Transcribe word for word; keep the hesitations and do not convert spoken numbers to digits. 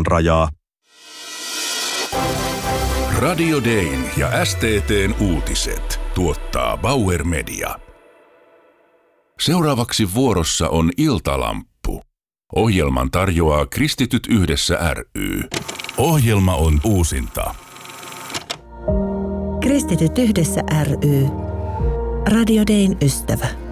rajaa. Radio Dayn ja S T T:n uutiset tuottaa Bauer Media. Seuraavaksi vuorossa on Iltalamppu. Ohjelman tarjoaa Kristityt Yhdessä ry. Ohjelma on uusinta. Kristityt Yhdessä ry. Radio Dayn ystävä.